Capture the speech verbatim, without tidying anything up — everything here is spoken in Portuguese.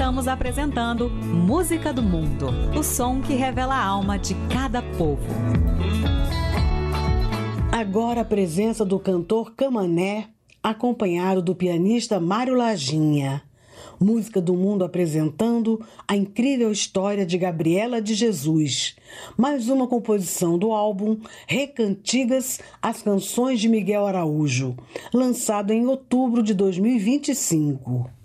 Estamos apresentando Música do Mundo, o som que revela a alma de cada povo. Agora a presença do cantor Camané, acompanhado do pianista Mário Laginha. Música do Mundo apresentando a incrível história de Gabriela de Jesus. Mais uma composição do álbum Recantigas, as canções de Miguel Araújo, lançado em outubro de dois mil e vinte e cinco.